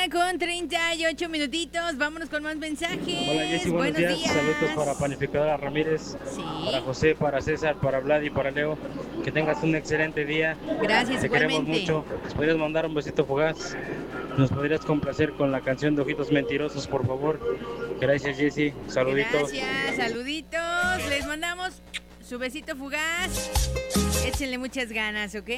con 38 minutitos. Vámonos con más mensajes. Hola Jessy, buenos días. Saludos para Panificadora Ramírez, Sí. para José, para César, para Vlad y para Leo. Que tengas un excelente día. Gracias, Te igualmente. queremos mucho. ¿Nos podrías mandar un besito fugaz? ¿Nos podrías complacer con la canción de Ojitos Mentirosos, por favor? Gracias Jessy. Saluditos. Gracias, saluditos. Les mandamos su besito fugaz. Échenle muchas ganas, ¿ok?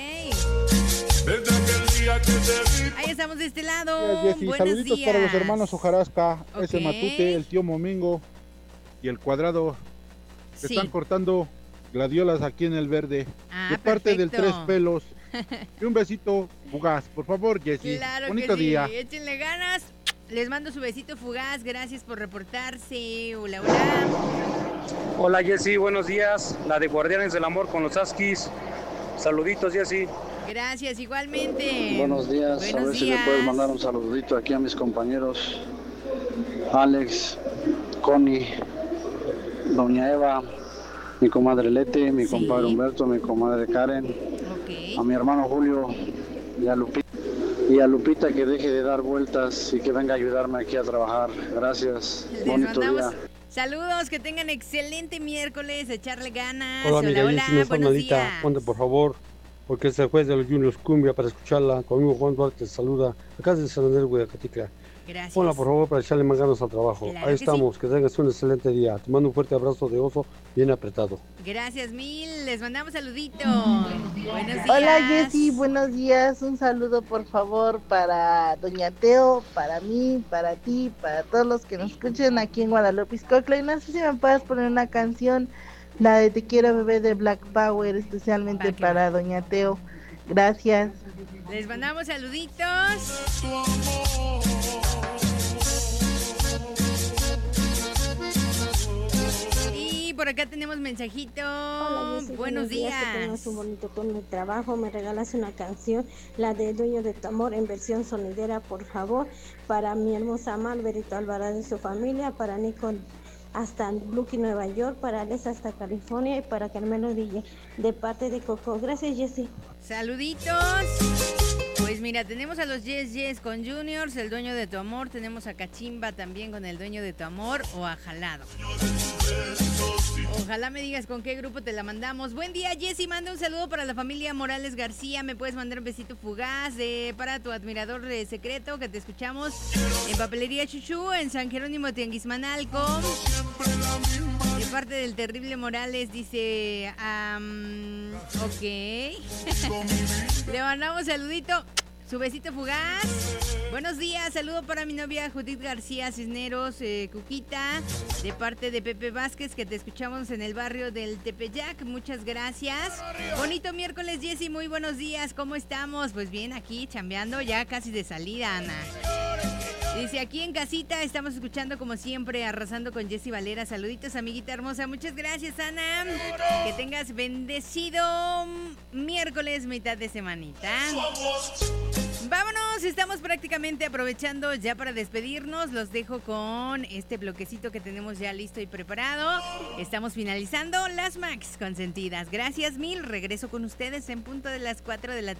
Ahí estamos de este lado. Jessy, Buenos saluditos días. para los hermanos Ojarasca, ese Ok. Matute, el tío Momingo y el Cuadrado. Que Sí. están cortando gladiolas aquí en el verde. Ah, de parte del perfecto. Tres Pelos. Y un besito fugaz, por favor, Jessy. Claro Bonito que sí. día. Échenle ganas. Les mando su besito fugaz. Gracias por reportarse. Hola, hola. Hola Jessy, buenos días. La de Guardianes del Amor con los Askis. Saluditos Jessy. Gracias, igualmente. Buenos días, a Buenos ver si le días. puedes mandar un saludito aquí a mis compañeros Alex, Connie, Doña Eva, mi comadre Lete, mi Sí. compadre Humberto, mi comadre Karen, a Ok. mi hermano Julio y a Lupita que deje de dar vueltas y que venga a ayudarme aquí a trabajar. Gracias, Les bonito mandamos día. saludos, que tengan excelente miércoles, echarle ganas. Hola, amiga Jessy, no seas buenos malita. días. Ponte, por favor, porque es el juez de los Juniors Cumbia para escucharla. Conmigo Juan Duarte te saluda. Acá es de San Andrés, Guayacatica. Gracias. Ponla, por favor, para echarle más ganas al trabajo. Claro Ahí que estamos, que tengas un excelente día. Te mando un fuerte abrazo de oso, bien apretado. Gracias mil, les mandamos saludito. Buenos días. Hola Jessy, buenos días. Un saludo por favor para Doña Teo, para mí, para ti, para todos los que nos escuchen aquí en Guadalupe, Izcocla. Y no sé si me puedes poner una canción, la de Te quiero bebé de Black Power, especialmente Va que para Doña Teo. Gracias. Les mandamos saluditos. Y por acá tenemos mensajito. Hola, Jessy, buenos días. Que tengas un bonito turno de trabajo. Me regalas una canción, la de Dueño de tu Amor, en versión sonidera, por favor. Para mi hermosa Marberito Alvarado y su familia. Para Nico hasta Lucky, Nueva York. Para Alex hasta California. Y para Carmelo Ville, de parte de Coco. Gracias, Jessy. Saluditos. Pues mira, tenemos a los Yes Yes con Juniors, el dueño de tu amor. Tenemos a Cachimba también con el dueño de tu amor o a Jalado. Ojalá me digas con qué grupo te la mandamos. Buen día, Jessy. Manda un saludo para la familia Morales García. Me puedes mandar un besito fugaz para tu admirador secreto que te escuchamos en Papelería Chuchú, en San Jerónimo Tianguismanalco. De parte del terrible Morales, dice... ok. Le mandamos saludito. Su besito fugaz. Buenos días, saludo para mi novia Judith García Cisneros, Cuquita, de parte de Pepe Vázquez, que te escuchamos en el barrio del Tepeyac. Muchas gracias. Bonito miércoles, Jessy, muy buenos días. ¿Cómo estamos? Pues bien, aquí chambeando, ya casi de salida, Ana. Dice, aquí en casita estamos escuchando como siempre, arrasando con Jessy Valera. Saluditos, amiguita hermosa. Muchas gracias, Ana. Que tengas bendecido miércoles, mitad de semanita. Vámonos, estamos prácticamente aprovechando ya para despedirnos. Los dejo con este bloquecito que tenemos ya listo y preparado. Estamos finalizando las Max consentidas. Gracias mil. Regreso con ustedes en punto de las 4 de la tarde.